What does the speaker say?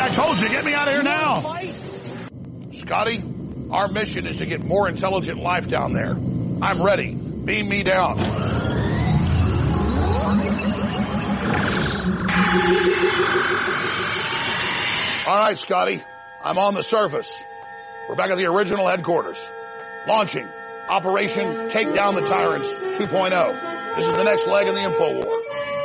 I told you, get me out of here now. Scotty, our mission is to get more intelligent life down there. I'm ready. Beam me down. All right, Scotty. I'm on the surface. We're back at the original headquarters. Launching. Operation Take Down the Tyrants 2.0. This is the next leg in the info war.